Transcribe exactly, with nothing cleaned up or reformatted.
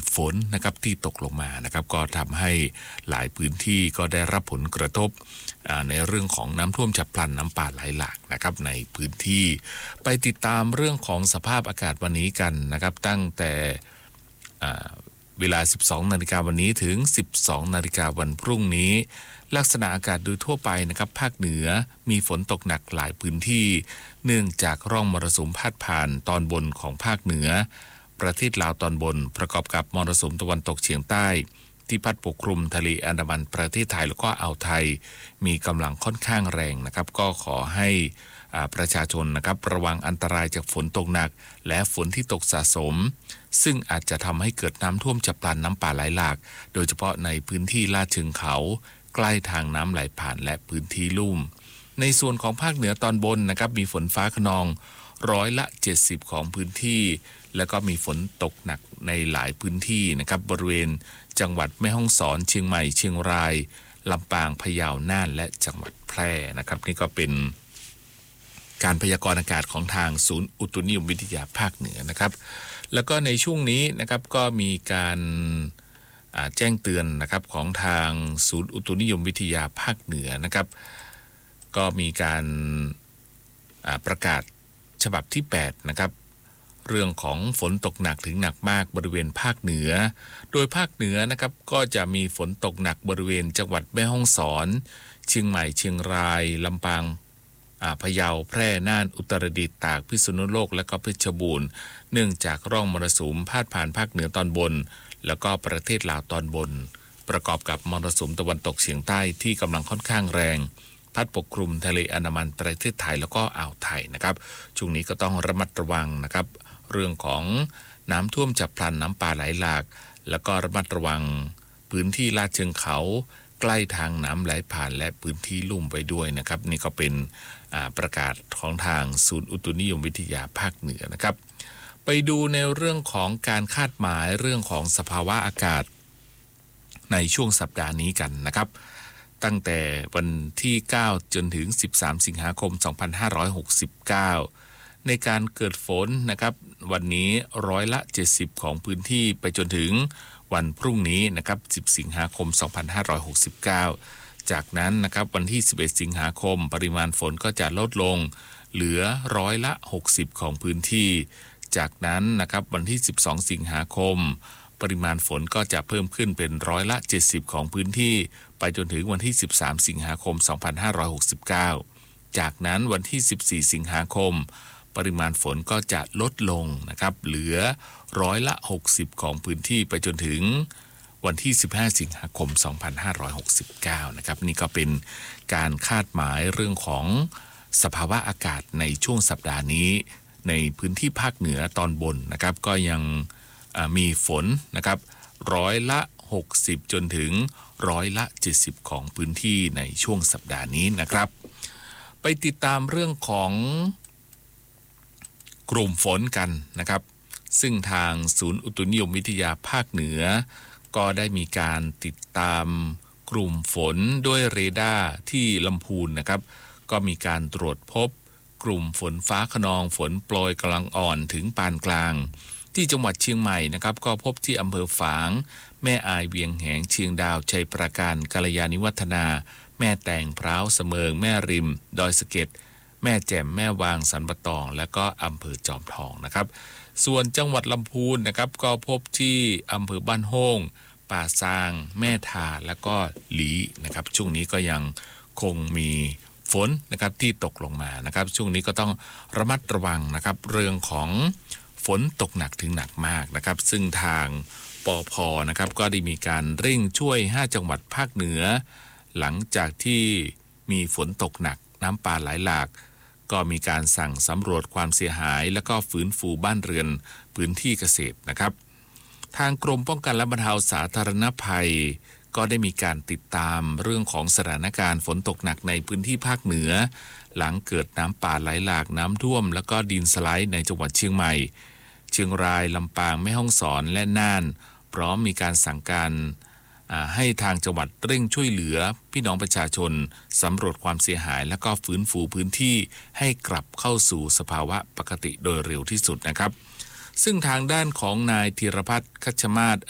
ฝนนะครับที่ตกลงมานะครับก็ทำให้หลายพื้นที่ก็ได้รับผลกระทบในเรื่องของน้ำท่วมฉับพลันน้ำป่าไหลหลากนะครับในพื้นที่ไปติดตามเรื่องของสภาพอากาศวันนี้กันนะครับตั้งแต่เวลา สิบสองนาฬิกา วันนี้ถึง สิบสองนาฬิกา วันพรุ่งนี้ลักษณะอากาศโดยทั่วไปนะครับภาคเหนือมีฝนตกหนักหลายพื้นที่เนื่องจากร่องมรสุมพาดผ่านตอนบนของภาคเหนือประเทศลาวตอนบนประกอบกับมรสุมตะวันตกเฉียงใต้ที่พัดปกคลุมทะเลอันดามันประเทศไทยแล้วก็อ่าวไทยมีกำลังค่อนข้างแรงนะครับก็ขอให้ประชาชนนะครับระวังอันตรายจากฝนตกหนักและฝนที่ตกสะสมซึ่งอาจจะทำให้เกิดน้ำท่วมฉับพลันน้ำป่าไหลหลากโดยเฉพาะในพื้นที่ลาดเชิงเขาใกล้ทางน้ำไหลผ่านและพื้นที่ลุ่มในส่วนของภาคเหนือตอนบนนะครับมีฝนฟ้าคะนองร้อยละเจ็ดสิบของพื้นที่แล้วก็มีฝนตกหนักในหลายพื้นที่นะครับบริเวณจังหวัดแม่ฮ่องสอนเชียงใหม่เชียงรายลำปางพะเยาน่านและจังหวัดแพร่นะครับนี่ก็เป็นการพยากรณ์อากาศของทางศูนย์อุตุนิยมวิทยาภาคเหนือนะครับแล้วก็ในช่วงนี้นะครับก็มีการแจ้งเตือนนะครับของทางศูนย์อุตุนิยมวิทยาภาคเหนือนะครับก็มีการประกาศฉบับที่แปดนะครับเรื่องของฝนตกหนักถึงหนักมากบริเวณภาคเหนือโดยภาคเหนือนะครับก็จะมีฝนตกหนักบริเวณจังหวัดแม่ฮ่องสอนเชียงใหม่เชียงรายลำปางพะเยาแพร่น่านอุตรดิตถ์ตากพิษณุโลกและก็เพชรบูรณ์เนื่องจากร่องมรสุมพาดผ่านภาคเหนือตอนบนแล้วก็ประเทศลาวตอนบนประกอบกับมรสุมตะวันตกเฉียงใต้ที่กำลังค่อนข้างแรงพัดปกคลุมทะเลอันดามันประเทศไทยแล้วก็อ่าวไทยนะครับช่วงนี้ก็ต้องระมัดระวังนะครับเรื่องของน้ำท่วมฉับพลันน้ำป่าไหลหลากแล้วก็ระมัดระวังพื้นที่ลาดเชิงเขาใกล้ทางน้ำไหลผ่านและพื้นที่ลุ่มไว้ด้วยนะครับนี่ก็เป็นประกาศของทางศูนย์อุตุนิยมวิทยาภาคเหนือนะครับไปดูในเรื่องของการคาดหมายเรื่องของสภาวะอากาศในช่วงสัปดาห์นี้กันนะครับตั้งแต่วันที่เก้าจนถึงสิบสามสิงหาคมสองพันห้าร้อยหกสิบเก้าในการเกิดฝนนะครับวันนี้ร้อยละเจ็ดสิบของพื้นที่ไปจนถึงวันพรุ่งนี้นะครับสิบสิงหาคมสองพันห้าร้อยหกสิบเก้าจากนั้นนะครับวันที่สิบเอ็ดสิงหาคมปริมาณฝนก็จะลดลงเหลือร้อยละหกสิบของพื้นที่จากนั้นนะครับวันที่สิบสองสิงหาคมปริมาณฝนก็จะเพิ่มขึ้นเป็นร้อยละเจ็ดสิบของพื้นที่ไปจนถึงวันที่สิบสามสิงหาคมสองพันห้าร้อยหกสิบเก้าจากนั้นวันที่สิบสี่สิงหาคมปริมาณฝนก็จะลดลงนะครับเหลือร้อยละหกสิบของพื้นที่ไปจนถึงวันที่สิบห้าสิงหาคมสองพันห้าร้อยหกสิบเก้านะครับนี่ก็เป็นการคาดหมายเรื่องของสภาวะอากาศในช่วงสัปดาห์นี้ในพื้นที่ภาคเหนือตอนบนนะครับก็ยังมีฝนนะครับร้อยละหกสิบจนถึงร้อยละเจ็ดสิบของพื้นที่ในช่วงสัปดาห์นี้นะครับไปติดตามเรื่องของกลุ่มฝนกันนะครับซึ่งทางศูนย์อุตุนิยมวิทยาภาคเหนือก็ได้มีการติดตามกลุ่มฝนด้วยเรดาร์ที่ลำพูนนะครับก็มีการตรวจพบกลุ่มฝนฟ้าคะนองฝนโปรยกำลังอ่อนถึงปานกลางที่จังหวัดเชียงใหม่นะครับก็พบที่อำเภอฝางแม่อายเวียงแหงเชียงดาวชัยปราการกัลยาณิวัฒนาแม่แตงพร้าวเสมิงแม่ริมดอยสะเก็ดแม่แจ่มแม่วางสันปะตองและก็อำเภอจอมทองนะครับส่วนจังหวัดลำพูนนะครับก็พบที่อำเภอบ้านโฮงป่าซางแม่ทาและก็หลีนะครับช่วงนี้ก็ยังคงมีฝนนะครับที่ตกลงมานะครับช่วงนี้ก็ต้องระมัดระวังนะครับเรื่องของฝนตกหนักถึงหนักมากนะครับซึ่งทางปภ.นะครับก็ได้มีการเร่งช่วยห้าจังหวัดภาคเหนือหลังจากที่มีฝนตกหนักน้ำป่าไหลหลากก็มีการสั่งสำรวจความเสียหายและก็ฟื้นฟูบ้านเรือนพื้นที่เกษตรนะครับทางกรมป้องกันและบรรเทาสาธารณภัยก็ได้มีการติดตามเรื่องของสถานการณ์ฝนตกหนักในพื้นที่ภาคเหนือหลังเกิดน้ำป่าไหลหลากน้ำท่วมแล้วก็ดินสไลด์ในจังหวัดเชียงใหม่เชียงรายลำปางแม่ฮ่องสอนและน่านพร้อมมีการสั่งการให้ทางจังหวัดเร่งช่วยเหลือพี่น้องประชาชนสำรวจความเสียหายและก็ฟื้นฟูพื้นที่ให้กลับเข้าสู่สภาวะปกติโดยเร็วที่สุดนะครับซึ่งทางด้านของนายธีรพัฒน์คัชมาศ